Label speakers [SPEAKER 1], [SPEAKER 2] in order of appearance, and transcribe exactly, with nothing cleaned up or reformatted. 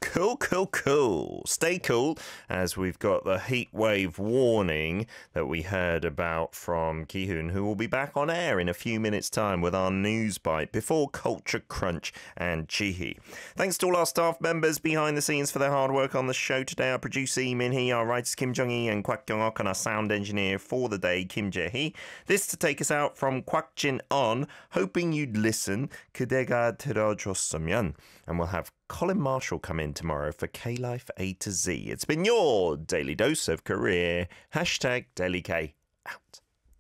[SPEAKER 1] Cool, cool, cool. Stay cool as we've got the heat wave warning that we heard about from Ki-hoon, who will be back on air in a few minutes' time with our news bite before Culture Crunch and Jihi. Thanks to all our staff members behind the scenes for their hard work on the show today. Our producer, Lee Min-hee, our writers, Kim Jung-hee and Kwak Kyung-ok, and our sound engineer for the day, Kim Jae-hee. This to take us out from Kwak Jin-on, hoping you'd listen, 그대가 들어줬으면. And we'll have Colin Marshall come in tomorrow for K-Life A to Z. It's been your Daily Dose of Career. Hashtag Daily K out.